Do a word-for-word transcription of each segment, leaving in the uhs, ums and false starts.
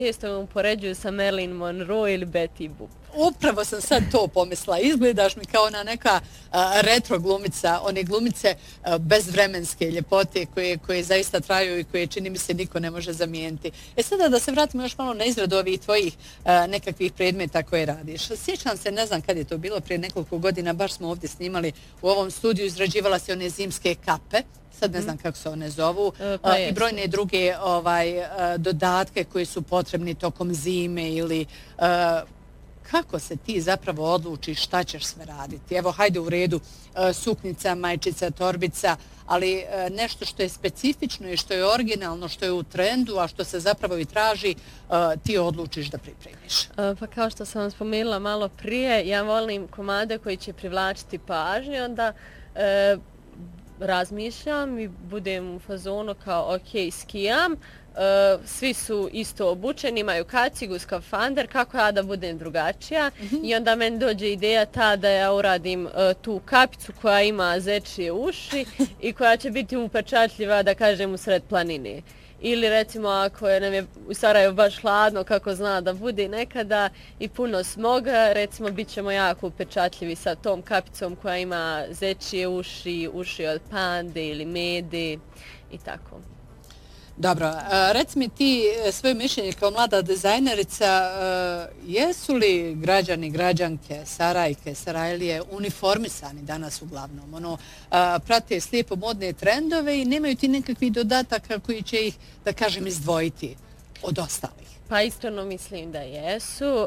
često me upoređuju sa Marilyn Monroe ili Betty Boop. Upravo sam sad to pomisla. Izgledaš mi kao ona neka a, retro glumica, one glumice a, bezvremenske ljepote koje, koje zaista traju i koje čini mi se niko ne može zamijeniti. E sada da se vratimo još malo na izradu ovih tvojih a, nekakvih predmeta koje radiš. Sjećam se, ne znam kad je to bilo, prije nekoliko godina, baš smo ovdje snimali u ovom studiju, izrađivala se one zimske kape. Sad ne znam kako se one zovu, pa i brojne druge ovaj, dodatke koji su potrebni tokom zime ili kako se ti zapravo odlučiš šta ćeš sve raditi? Evo, hajde u redu, suknica, majčica, torbica, ali nešto što je specifično i što je originalno, što je u trendu, a što se zapravo i traži, ti odlučiš da pripremiš. Pa kao što sam vam spomenula malo prije, ja volim komade koji će privlačiti pažnju, onda e, razmišljam i budem u fazonu kao ok, skijam, Uh, svi su isto obučeni, imaju kacigu, skafander, kako ja da budem drugačija. Mm-hmm. I onda meni dođe ideja ta da ja uradim uh, tu kapicu koja ima zečije uši i koja će biti upečatljiva, da kažem, u sred planine. Ili recimo ako je nam je u Sarajevu baš hladno, kako zna da bude nekada i puno smoga, recimo bit ćemo jako upečatljivi sa tom kapicom koja ima zečije uši, uši od pande ili mede i tako. Dobro, reci mi ti svoje mišljenje kao mlada dizajnerica, jesu li građani, građanke, Sarajke, Sarajlije uniformisani danas uglavnom? Ono, prate slijepo modne trendove i nemaju ti nekakvih dodataka koji će ih, da kažem, izdvojiti od ostalih? Pa iskreno mislim da jesu. E,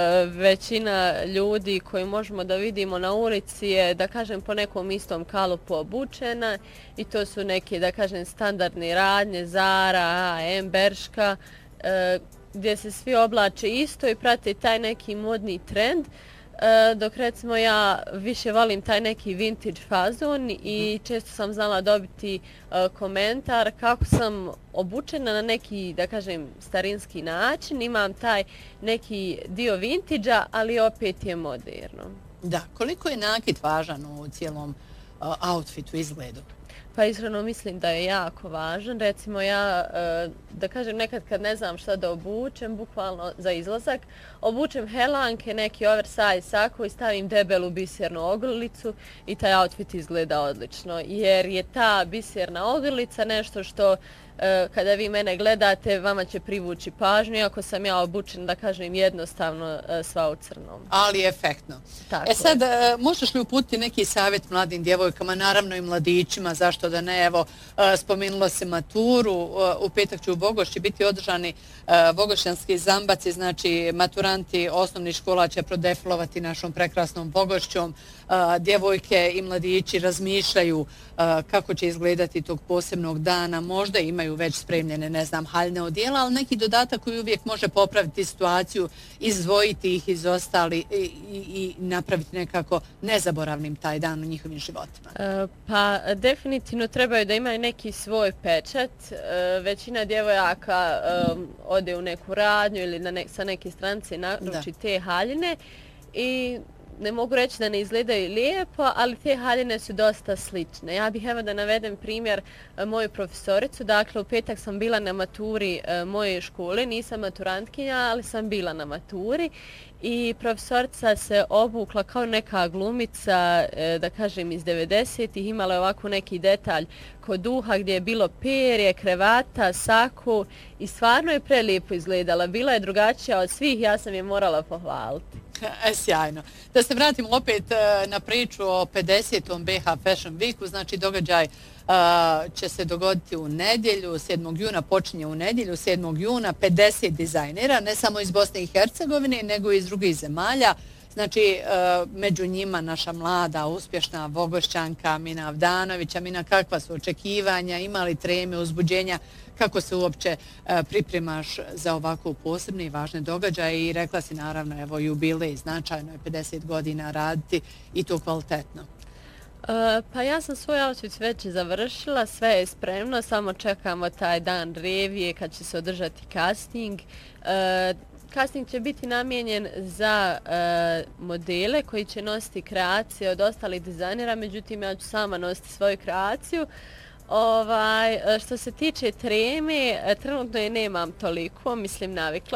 većina ljudi koji možemo da vidimo na ulici je, da kažem, po nekom istom kalupu obučena i to su neke, da kažem, standardne radnje, Zara, A M, Berška, e, gdje se svi oblače isto i prate taj neki modni trend. E, dok recimo ja više volim taj neki vintage fazon i često sam znala dobiti e, komentar kako sam obučena na neki, da kažem, starinski način. Imam taj neki dio vintage-a, ali opet je moderno. Da, koliko je nakit važan u cijelom uh, outfitu, izgledu? Pa iskreno mislim da je jako važan. Recimo ja, da kažem, nekad kad ne znam šta da obučem, bukvalno za izlazak, obučem helanke, neki oversize sako i stavim debelu bisernu ogrlicu i taj outfit izgleda odlično. Jer je ta biserna ogrlica nešto što kada vi mene gledate, vama će privući pažnju, iako sam ja obučen, da kažem, jednostavno sva u crnom. Ali efektno. Tako e sad, je. Možeš li uputiti neki savjet mladim djevojkama, naravno i mladićima, zašto da ne, evo, spomenula se maturu, u petak će u Bogošći biti održani bogošćanski zambaci, znači maturanti osnovnih škola će prodefilovati našom prekrasnom Bogošćom, djevojke i mladići razmišljaju kako će izgledati tog posebnog dana, možda imaju već spremljene, ne znam, haljne odijela, ali neki dodatak koji uvijek može popraviti situaciju, izdvojiti ih iz ostali i, i, i napraviti nekako nezaboravnim taj dan u njihovim životima. E, pa definitivno trebaju da imaju neki svoj pečat. E, većina djevojaka e, ode u neku radnju ili na ne, sa neke stranice naruči te haljine i ne mogu reći da ne izgledaju lijepo, ali te haljine su dosta slične. Ja bih evo da navedem primjer moju profesoricu. Dakle, u petak sam bila na maturi moje škole, nisam maturantkinja, ali sam bila na maturi i profesorica se obukla kao neka glumica, da kažem, iz devedesetih. Imala je ovako neki detalj kod uha gdje je bilo perje, krevata, sako i stvarno je prelijepo izgledala. Bila je drugačija od svih, ja sam je morala pohvaliti. E, sjajno. Da se vratimo opet na priču o pedesetom B H Fashion Weeku, znači događaj uh, će se dogoditi u nedjelju, sedmog juna počinje u nedjelju, sedmog juna, pedeset dizajnera, ne samo iz Bosne i Hercegovine, nego i iz drugih zemalja. Znači, uh, među njima naša mlada, uspješna Bogošćanka Mina Avdanovića. Mina, kakva su očekivanja, ima li treme, uzbuđenja, kako se uopće uh, pripremaš za ovako posebne i važne događaje i rekla si naravno, evo, jubilej, značajno je pedeset godina raditi i to kvalitetno. Uh, pa ja sam svoj outfit već završila, sve je spremno, samo čekamo taj dan revije kad će se održati casting. Uh, Casting će biti namijenjen za e, modele koji će nositi kreacije od ostalih dizajnera, međutim ja ću sama nositi svoju kreaciju. Ovaj, što se tiče treme, trenutno je nemam toliko, mislim navikla